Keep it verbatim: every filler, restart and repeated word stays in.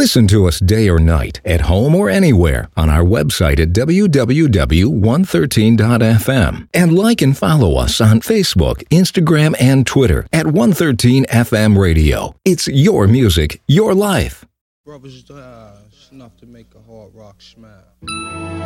Listen to us day or night, at home or anywhere, on our website at w w w dot one thirteen dot f m. And like and follow us on Facebook, Instagram, and Twitter at one thirteen F M Radio. It's your music, your life. Brothers, uh, it's enough to make a hard rock smile.